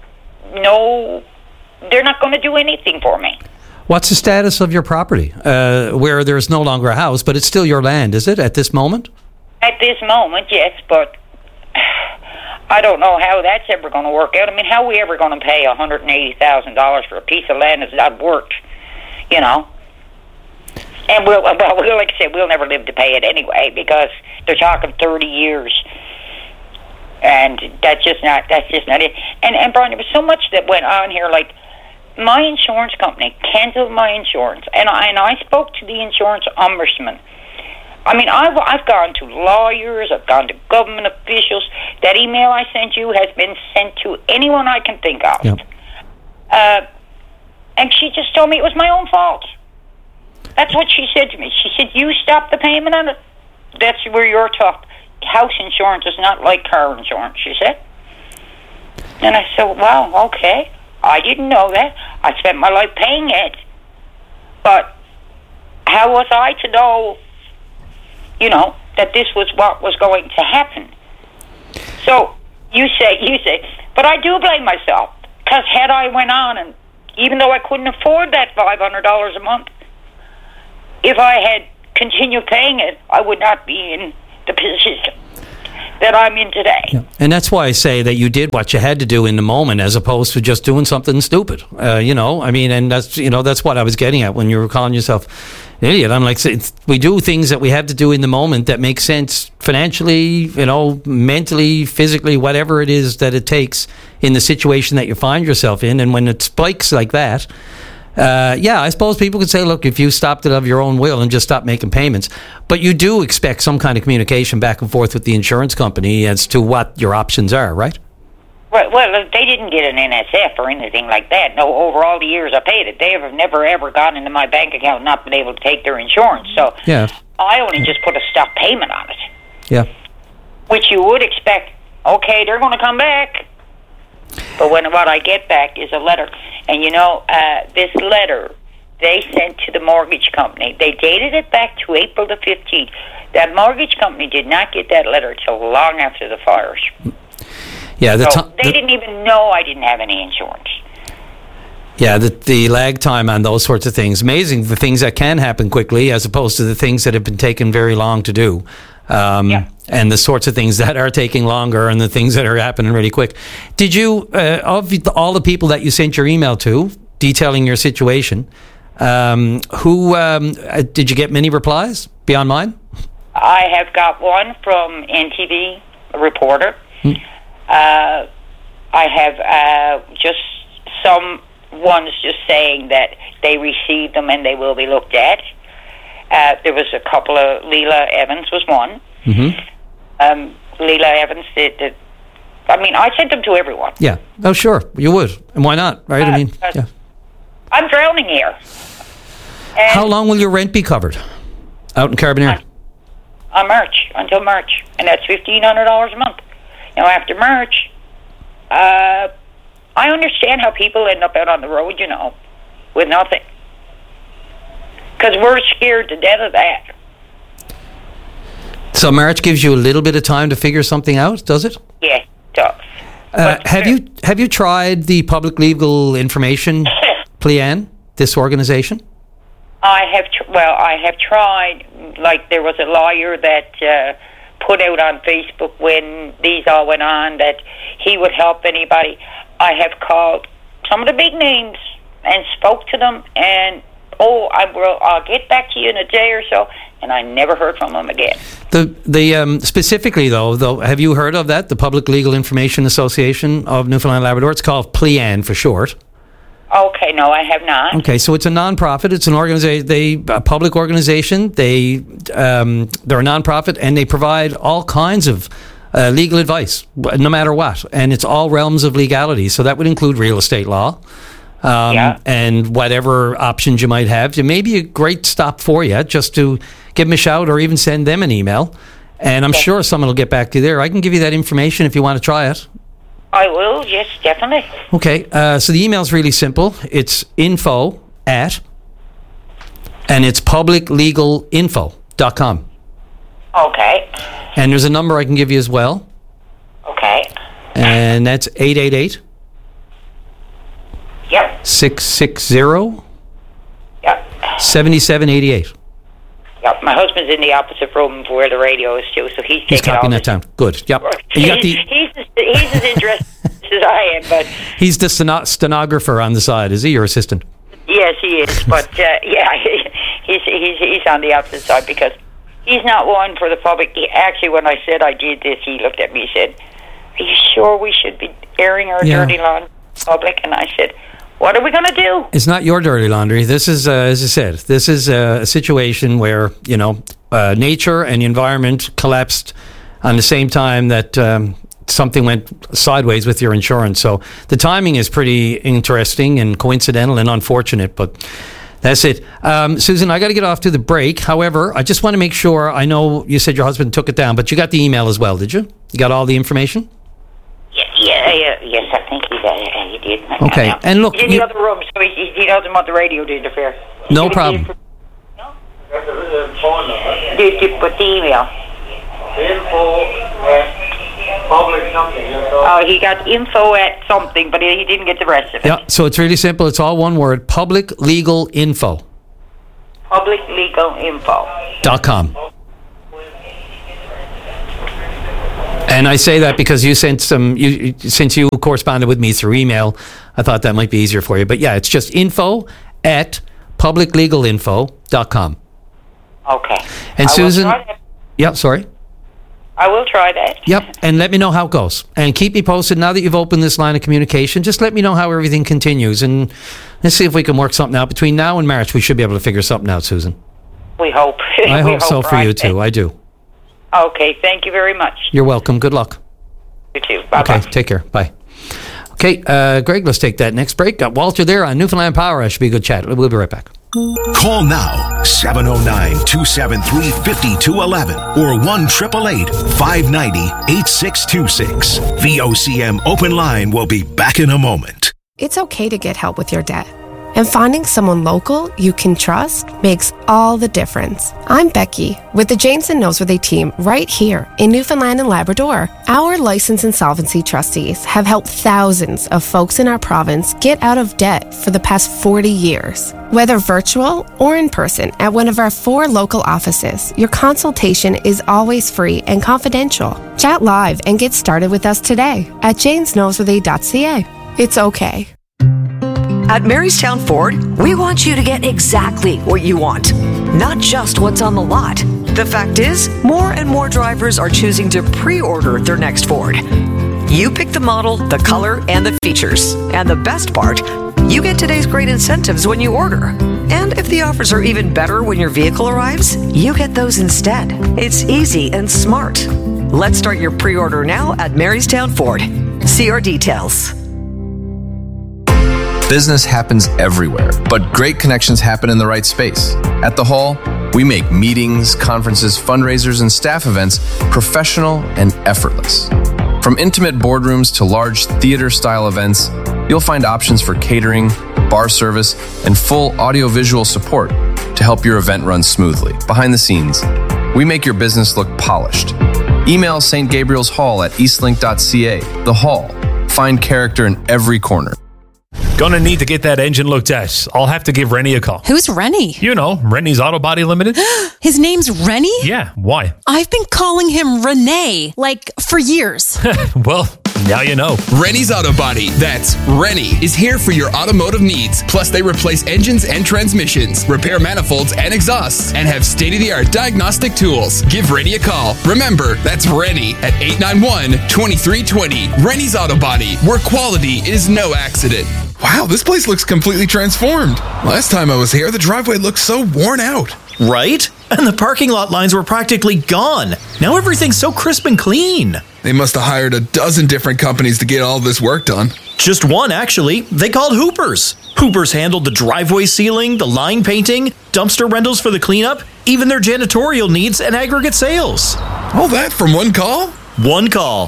they're not going to do anything for me. What's the status of your property? Where there's no longer a house, but it's still your land, is it, at this moment? At this moment, yes, but... I don't know how that's ever going to work out. How are we ever going to pay $180,000 for a piece of land that's not worked? And we'll, like I said, we'll never live to pay it anyway because they're talking 30 years, and that's just not it. And Brian, there was so much that went on here. Like my insurance company canceled my insurance, and I spoke to the insurance ombudsman. I've gone to lawyers, I've gone to government officials. That email I sent you has been sent to anyone I can think of. Yep. And she just told me it was my own fault. That's what she said to me. She said, you stop the payment on it. That's where you're tough. House insurance is not like car insurance, she said. And I said, wow, okay. I didn't know that. I spent my life paying it. But how was I to know, that this was what was going to happen? So you say, but I do blame myself. Because had I went on, and even though I couldn't afford that $500 a month, if I had continued paying it, I would not be in the position that I'm in today. Yeah. And that's why I say that you did what you had to do in the moment, as opposed to just doing something stupid. And that's what I was getting at when you were calling yourself an idiot. I'm like, we do things that we have to do in the moment that make sense financially, mentally, physically, whatever it is that it takes in the situation that you find yourself in. And when it spikes like that, I suppose people could say, look, if you stopped it of your own will and just stopped making payments, but you do expect some kind of communication back and forth with the insurance company as to what your options are, right? Well, they didn't get an NSF or anything like that. No, over all the years I paid it, they have never, ever gone into my bank account and not been able to take their insurance. So I only just put a stop payment on it. Yeah. Which you would expect, okay, they're going to come back. But what I get back is a letter. And this letter they sent to the mortgage company, they dated it back to April the 15th. That mortgage company did not get that letter until long after the fires. Yeah, they didn't even know I didn't have any insurance. Yeah, the lag time on those sorts of things. Amazing, the things that can happen quickly as opposed to the things that have been taken very long to do. And the sorts of things that are taking longer and the things that are happening really quick. Did you, of all the people that you sent your email to detailing your situation, did you get many replies beyond mine? I have got one from NTV, a reporter. I have just some ones just saying that they received them and they will be looked at. There was a couple of, Leila Evans was one. Leila Evans did. I sent them to everyone. Yeah. Oh, sure. You would. And why not? Right? I'm drowning here. And how long will your rent be covered out in Carbonear? Until March. And that's $1,500 a month. Now, after March, I understand how people end up out on the road, with nothing. Because we're scared to death of that. So March gives you a little bit of time to figure something out, does it? Yeah, it does. Have you tried the Public Legal Information PLEAN, this organization? I have tried. Like, there was a lawyer that put out on Facebook when these all went on that he would help anybody. I have called some of the big names and spoke to them, and I'll get back to you in a day or so, and I never heard from them again. Specifically though, have you heard of that? The Public Legal Information Association of Newfoundland and Labrador. It's called PLEAN for short. Okay, no, I have not. Okay, so it's a non-profit. It's an organization. A public organization. They're a non-profit, and they provide all kinds of legal advice, no matter what, and it's all realms of legality. So that would include real estate law. And whatever options you might have. It may be a great stop for you just to give them a shout or even send them an email. And I'm sure someone will get back to you there. I can give you that information if you want to try it. I will, yes, definitely. Okay, so the email is really simple. It's info@, and it's publiclegalinfo.com. Okay. And there's a number I can give you as well. Okay. And that's 888. Yep. 660. Yep. 7788. Yep. My husband's in the opposite room where the radio is too, so he's copying that down. Good. Yep. He's as interested as I am, but he's the stenographer on the side, is he? Your assistant? Yes, he is. But he's on the opposite side because he's not one for the public. Actually, when I said I did this, he looked at me and said, "Are you sure we should be airing our dirty laundry in public?" And I said, "What are we going to do?" It's not your dirty laundry. This is, as I said, this is a situation where, nature and the environment collapsed on the same time that something went sideways with your insurance. So the timing is pretty interesting and coincidental and unfortunate, but that's it. Susan, I got to get off to the break. However, I just want to make sure, I know you said your husband took it down, but you got the email as well, did you? You got all the information? Yes, I think he did. Okay, and look, he's in the other room, so he doesn't want the radio to interfere. No problem. But the email. Public something. Oh, he got info at something, but he didn't get the rest of it. Yeah, so it's really simple. It's all one word. Public Legal Info. PublicLegalInfo.com. And I say that because you sent since you corresponded with me through email, I thought that might be easier for you. But yeah, it's just info@publiclegalinfo.com. Okay. And Susan, yeah, sorry. I will try that. Yep, and let me know how it goes. And keep me posted now that you've opened this line of communication. Just let me know how everything continues, and let's see if we can work something out. Between now and March, we should be able to figure something out, Susan. We hope. I hope so for you, too. I do. Okay, thank you very much. You're welcome. Good luck. You too. Bye-bye. Okay, take care. Bye. Okay, Greg, let's take that next break. Got Walter there on Newfoundland Power. That should be a good chat. We'll be right back. Call now, 709-273-5211 or 1-888-590-8626. VOCM Open Line will be back in a moment. It's okay to get help with your debt. And finding someone local you can trust makes all the difference. I'm Becky with the Janes and Noseworthy team right here in Newfoundland and Labrador. Our licensed insolvency trustees have helped thousands of folks in our province get out of debt for the past 40 years. Whether virtual or in person at one of our 4 local offices, your consultation is always free and confidential. Chat live and get started with us today at janesnoseworthy.ca. It's okay. At Marystown Ford, we want you to get exactly what you want, not just what's on the lot. The fact is, more and more drivers are choosing to pre-order their next Ford. You pick the model, the color, and the features. And the best part, you get today's great incentives when you order. And if the offers are even better when your vehicle arrives, you get those instead. It's easy and smart. Let's start your pre-order now at Marystown Ford. See our details. Business happens everywhere, but great connections happen in the right space. At the Hall, we make meetings, conferences, fundraisers, and staff events professional and effortless. From intimate boardrooms to large theater-style events, you'll find options for catering, bar service, and full audio-visual support to help your event run smoothly. Behind the scenes, we make your business look polished. Email St. Gabriel's Hall at eastlink.ca. The Hall. Find character in every corner. Gonna need to get that engine looked at. I'll have to give Rennie a call. Who's Rennie? You know, Rennie's Auto Body Limited. His name's Rennie? Yeah, why? I've been calling him Renee, for years. Well, now you know. Rennie's Auto Body, that's Rennie, is here for your automotive needs. Plus, they replace engines and transmissions, repair manifolds and exhausts, and have state-of-the-art diagnostic tools. Give Rennie a call. Remember, that's Rennie at 891-2320. Rennie's Auto Body, where quality is no accident. Wow, this place looks completely transformed. Last time I was here, the driveway looked so worn out. Right? And the parking lot lines were practically gone. Now everything's so crisp and clean. They must have hired a dozen different companies to get all this work done. Just one, actually. They called Hoopers. Hoopers handled the driveway sealing, the line painting, dumpster rentals for the cleanup, even their janitorial needs and aggregate sales. All that from one call? One call.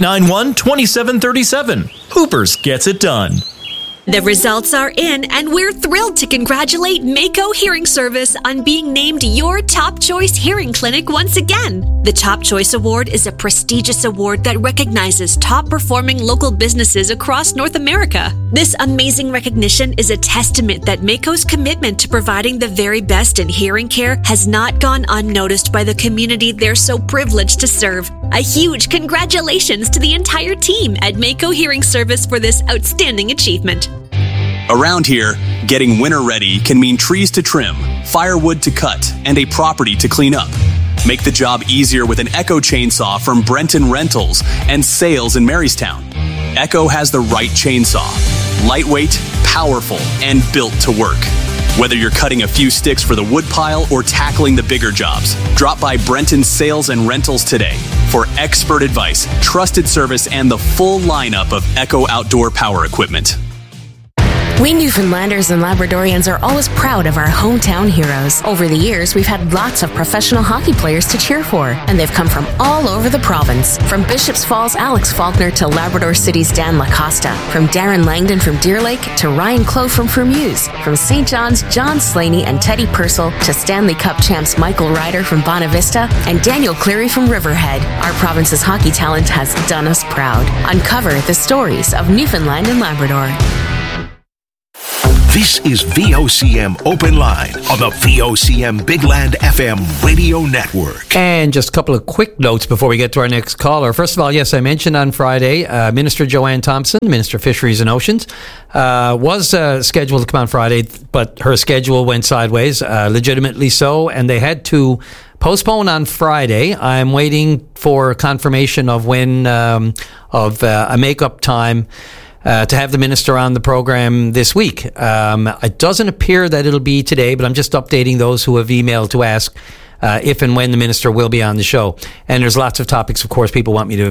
891-2737. Hoopers gets it done. The results are in, and we're thrilled to congratulate Mako Hearing Service on being named your Top Choice Hearing Clinic once again. The Top Choice Award is a prestigious award that recognizes top-performing local businesses across North America. This amazing recognition is a testament that Mako's commitment to providing the very best in hearing care has not gone unnoticed by the community they're so privileged to serve. A huge congratulations to the entire team at Mako Hearing Service for this outstanding achievement. Around here, getting winter ready can mean trees to trim, firewood to cut, and a property to clean up. Make the job easier with an Echo chainsaw from Brenton Rentals and Sales in Marystown. Echo has the right chainsaw. Lightweight, powerful, and built to work. Whether you're cutting a few sticks for the wood pile or tackling the bigger jobs, drop by Brenton Sales and Rentals today for expert advice, trusted service, and the full lineup of Echo outdoor power equipment. We Newfoundlanders and Labradorians are always proud of our hometown heroes. Over the years, we've had lots of professional hockey players to cheer for, and they've come from all over the province. From Bishops Falls' Alex Faulkner to Labrador City's Dan Lacosta. From Darren Langdon from Deer Lake to Ryan Clough from Fermuse. From St. John's, John Slaney and Teddy Purcell to Stanley Cup champs Michael Ryder from Bonavista and Daniel Cleary from Riverhead. Our province's hockey talent has done us proud. Uncover the stories of Newfoundland and Labrador. This is VOCM Open Line on the VOCM Big Land FM radio network. And just a couple of quick notes before we get to our next caller. First of all, yes, I mentioned on Friday, Minister Joanne Thompson, Minister of Fisheries and Oceans, was scheduled to come on Friday, but her schedule went sideways, legitimately so, and they had to postpone on Friday. I'm waiting for confirmation of when, of a make-up time to have the minister on the program this week. It doesn't appear that it'll be today, but I'm just updating those who have emailed to ask if and when the minister will be on the show. And there's lots of topics, of course, people want me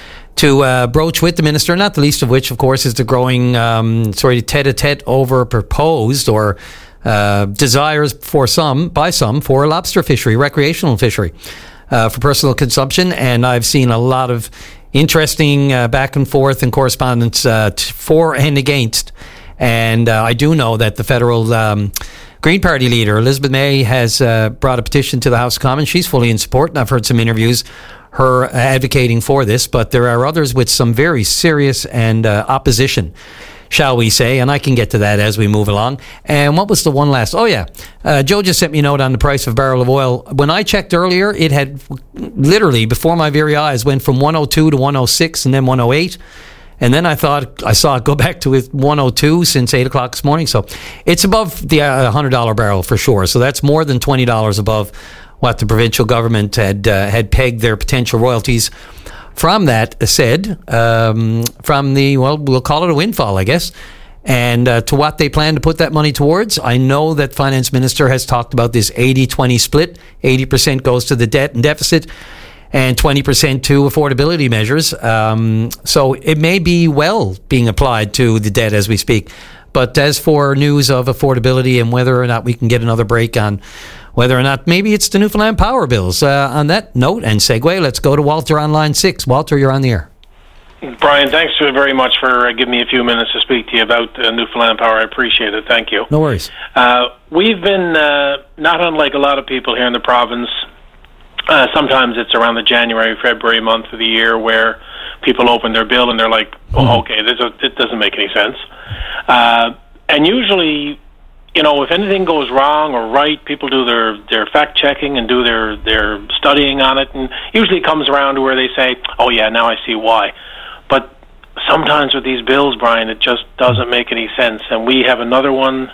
to broach with the minister, not the least of which, of course, is the growing tete-a-tete over proposed or desires by some for lobster fishery, recreational fishery, for personal consumption. And I've seen a lot of interesting back and forth and correspondence for and against. And I do know that the federal Green Party leader, Elizabeth May, has brought a petition to the House of Commons. She's fully in support, and I've heard some interviews her advocating for this. But there are others with some very serious and opposition, shall we say, and I can get to that as we move along. And what was the one last? Oh, yeah. Joe just sent me a note on the price of a barrel of oil. When I checked earlier, it had literally, before my very eyes, went from 102 to 106 and then 108. And then I thought I saw it go back to 102 since 8 o'clock this morning. So it's above the $100 barrel for sure. So that's more than $20 above what the provincial government had pegged their potential royalties from that said, from the, well, we'll call it a windfall, I guess, and to what they plan to put that money towards. I know that Finance Minister has talked about this 80-20 split. 80% goes to the debt and deficit and 20% to affordability measures. So it may be well being applied to the debt as we speak. But as for news of affordability and whether or not we can get another break on whether or not maybe it's the Newfoundland power bills. On that note and segue, let's go to Walter on line 6. Walter, you're on the air. Brian, thanks very much for giving me a few minutes to speak to you about Newfoundland Power. I appreciate it. Thank you. No worries. We've been, not unlike a lot of people here in the province, sometimes it's around the January, February month of the year where people open their bill and they're like, oh, okay, it doesn't make any sense. And usually, you know, if anything goes wrong or right, people do their fact-checking and do their studying on it, and usually it comes around to where they say, oh, yeah, now I see why. But sometimes with these bills, Brian, it just doesn't make any sense. And we have another one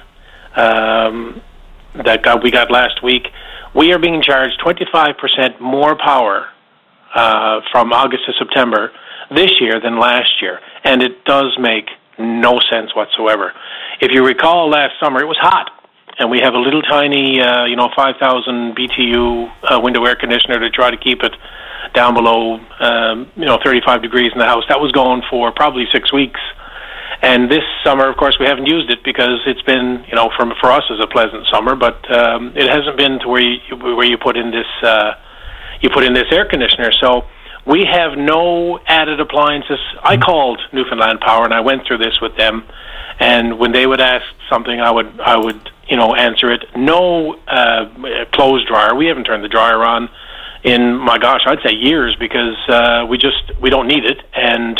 we got last week. We are being charged 25% more power from August to September this year than last year, and it does make no sense whatsoever. If you recall, last summer it was hot, and we have a little tiny, 5,000 BTU window air conditioner to try to keep it down below, 35 degrees in the house. That was going for probably 6 weeks. And this summer, of course, we haven't used it because it's been, for us as a pleasant summer, but it hasn't been to where you put in this air conditioner. So we have no added appliances. I called Newfoundland Power and I went through this with them, and when they would ask something, I would answer it. No clothes dryer. We haven't turned the dryer on in, my gosh, I'd say years, because we don't need it, and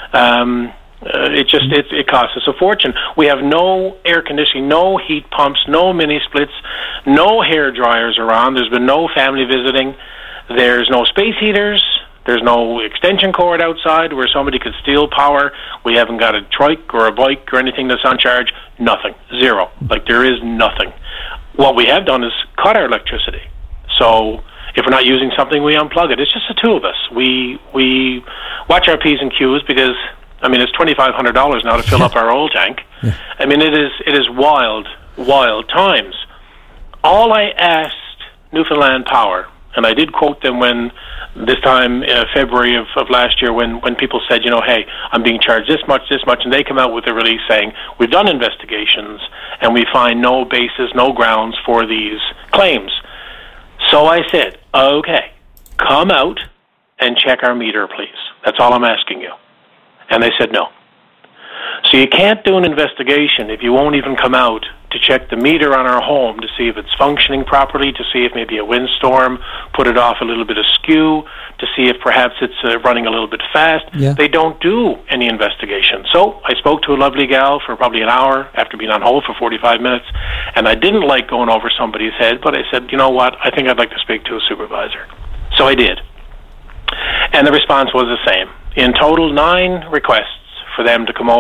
it costs us a fortune. We have no air conditioning, no heat pumps, no mini splits, no hair dryers around. There's been no family visiting. There's no space heaters. There's no extension cord outside where somebody could steal power. We haven't got a trike or a bike or anything that's on charge. Nothing. Zero. Like, there is nothing. What we have done is cut our electricity. So if we're not using something, we unplug it. It's just the two of us. We watch our P's and Q's because, it's $2,500 now to fill up our oil tank. Yeah. It is wild, wild times. All I asked Newfoundland Power, And I did quote them when, this time, February of last year, when people said, hey, I'm being charged this much, and they come out with a release saying, we've done investigations, and we find no basis, no grounds for these claims. So I said, okay, come out and check our meter, please. That's all I'm asking you. And they said no. So you can't do an investigation if you won't even come out to check the meter on our home to see if it's functioning properly, to see if maybe a windstorm put it off a little bit askew, to see if perhaps it's running a little bit fast. Yeah. They don't do any investigation. So I spoke to a lovely gal for probably an hour after being on hold for 45 minutes, and I didn't like going over somebody's head, but I said, you know what, I think I'd like to speak to a supervisor. So I did. And the response was the same. In total, 9 requests for them to come over